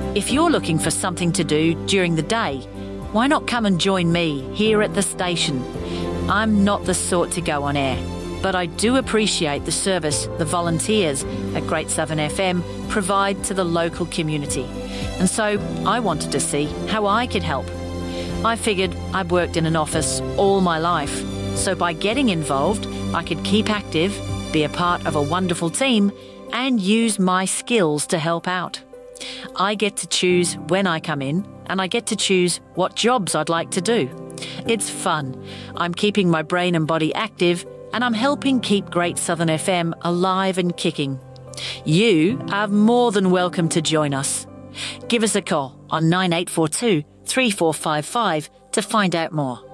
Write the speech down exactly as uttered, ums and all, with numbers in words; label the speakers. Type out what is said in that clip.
Speaker 1: If you're looking for something to do during the day, why not come and join me here at the station? I'm not the sort to go on air, but I do appreciate the service the volunteers at Great Southern F M provide to the local community. And so I wanted to see how I could help. I figured I've worked in an office all my life, so by getting involved, I could keep active, be a part of a wonderful team, and use my skills to help out. I get to choose when I come in, and I get to choose what jobs I'd like to do. It's fun. I'm keeping my brain and body active, and I'm helping keep Great Southern F M alive and kicking. You are more than welcome to join us. Give us a call on nine eight four two, three four five five to find out more.